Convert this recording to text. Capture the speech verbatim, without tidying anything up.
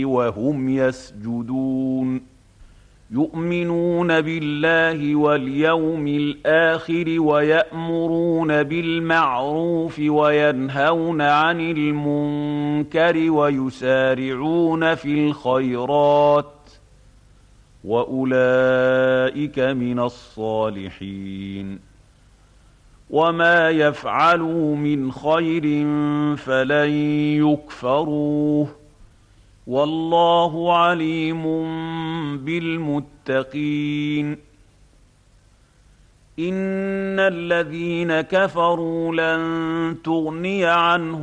وهم يسجدون يؤمنون بالله واليوم الآخر ويأمرون بالمعروف وينهون عن المنكر ويسارعون في الخيرات وأولئك من الصالحين وما يفعلوا من خير فلن يكفروه والله عليم بالمتقين إن الذين كفروا لن تغني عنهم